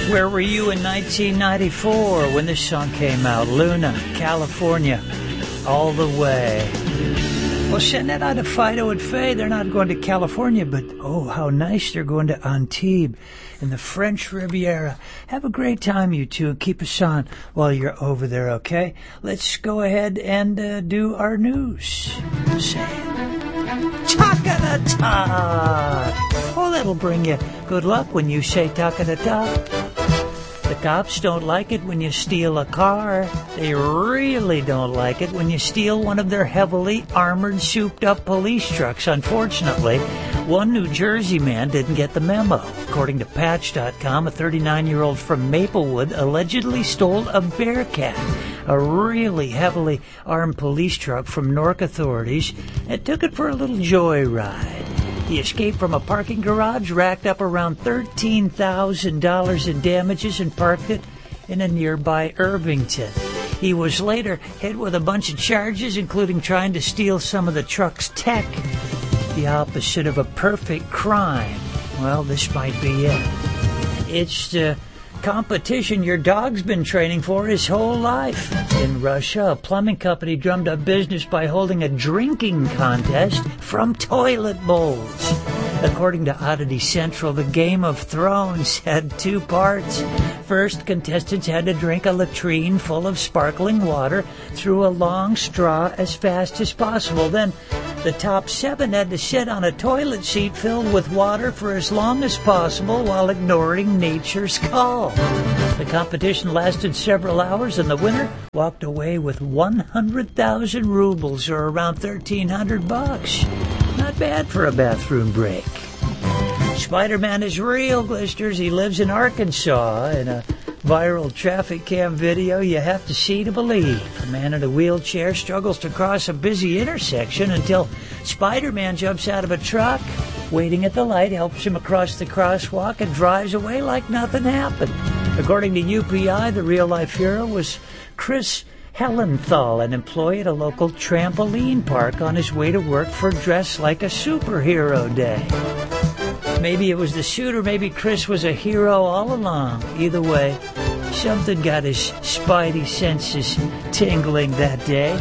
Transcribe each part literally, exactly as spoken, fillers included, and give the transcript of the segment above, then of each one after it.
Where were you in nineteen ninety-four when this song came out? Luna, California, all the way. Well, send that out to Fido and Faye. They're not going to California, but oh, how nice. They're going to Antibes in the French Riviera. Have a great time, you two, and keep us on while you're over there, okay? Let's go ahead and uh, do our news. Say ta-ka-da-ta. Oh, that'll bring you good luck when you say ta-ka-da-ta. The cops don't like it when you steal a car. They really don't like it when you steal one of their heavily armored, souped-up police trucks. Unfortunately, one New Jersey man didn't get the memo. According to Patch dot com, a thirty-nine-year-old from Maplewood allegedly stole a Bearcat, a really heavily armed police truck from Newark authorities, and took it for a little joyride. He escaped from a parking garage, racked up around thirteen thousand dollars in damages, and parked it in a nearby Irvington. He was later hit with a bunch of charges, including trying to steal some of the truck's tech. The opposite of a perfect crime. Well, this might be it. It's the competition your dog's been training for his whole life. In Russia, a plumbing company drummed up business by holding a drinking contest from toilet bowls. According to Oddity Central, the Game of Thrones had two parts. First, contestants had to drink a latrine full of sparkling water through a long straw as fast as possible. Then, the top seven had to sit on a toilet seat filled with water for as long as possible while ignoring nature's call. The competition lasted several hours, and the winner walked away with one hundred thousand rubles, or around thirteen hundred bucks. Not bad for a bathroom break. Spider-Man is real, Glisters. He lives in Arkansas. In a viral traffic cam video you have to see to believe. A man in a wheelchair struggles to cross a busy intersection until Spider-Man jumps out of a truck, waiting at the light, helps him across the crosswalk, and drives away like nothing happened. According to U P I, the real-life hero was Chris Hellenthal, an employee at a local trampoline park, on his way to work for Dress Like a Superhero Day. Maybe it was the suit, or maybe Chris was a hero all along. Either way, something got his spidey senses tingling that day.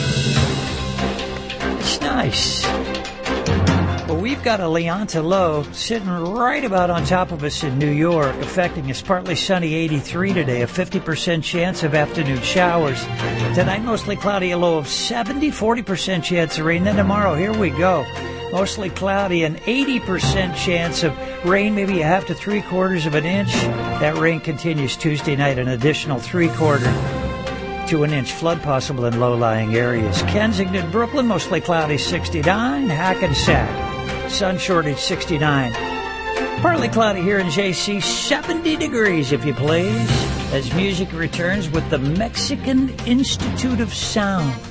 It's nice. Well, we've got a Leonta low sitting right about on top of us in New York, affecting us. Partly sunny, eighty-three today, a fifty percent chance of afternoon showers. Tonight, mostly cloudy, a low of seventy, forty percent chance of rain. Then tomorrow, here we go. Mostly cloudy, an eighty percent chance of rain, maybe a half to three quarters of an inch. That rain continues Tuesday night, an additional three quarter to an inch. Flood possible in low-lying areas. Kensington, Brooklyn, mostly cloudy, sixty-nine. Hackensack, sun shortage, sixty-nine. Partly cloudy here in J C, seventy degrees, if you please, as music returns with the Mexican Institute of Sound.